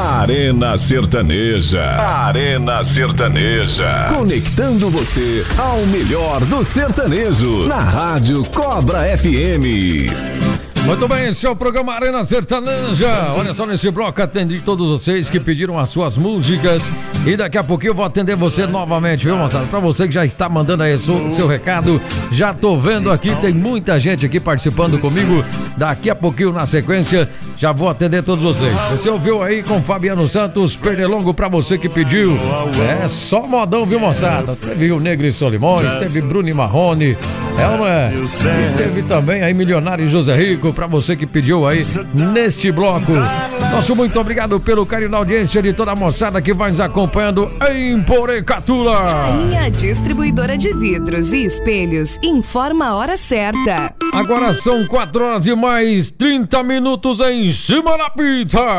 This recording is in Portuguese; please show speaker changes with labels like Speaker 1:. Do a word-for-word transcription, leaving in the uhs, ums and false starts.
Speaker 1: Arena Sertaneja. Arena Sertaneja. Conectando você ao melhor do sertanejo. Na Rádio Cobra F M.
Speaker 2: Muito bem, esse é o programa Arena Sertaneja. Olha só, nesse bloco atendi todos vocês que pediram as suas músicas. E daqui a pouquinho eu vou atender você novamente, viu, moçada? Pra você que já está mandando aí o seu, seu recado, já tô vendo aqui, tem muita gente aqui participando comigo. Daqui a pouquinho, na sequência, já vou atender todos vocês. Você ouviu aí com Fabiano Santos, Pernilongo, pra você que pediu. É só modão, viu, moçada? Teve o Negro e Solimões, teve Bruno e Marrone, é ou não é? E teve também aí Milionário e José Rico, pra você que pediu aí neste bloco. Nosso muito obrigado pelo carinho da audiência de toda a moçada que vai nos acompanhando em Porecatula.
Speaker 3: Minha distribuidora de vidros e espelhos informa a hora certa.
Speaker 2: Agora são quatro horas e mais trinta minutos em cima da pizza.